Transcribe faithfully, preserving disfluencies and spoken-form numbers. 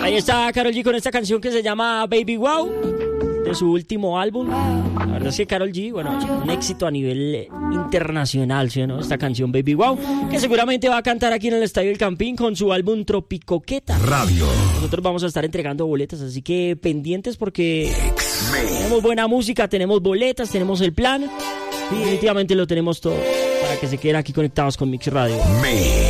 Ahí está Karol G con esta canción que se llama Baby Wow, de su último álbum. La verdad es que Karol G, bueno, un éxito a nivel internacional, ¿sí o no? Esta canción Baby Wow, que seguramente va a cantar aquí en el Estadio El Campín con su álbum Tropicoqueta Radio. Nosotros vamos a estar entregando boletas, así que pendientes porque tenemos buena música, tenemos boletas, tenemos el plan y definitivamente lo tenemos todo para que se queden aquí conectados con Mix Radio.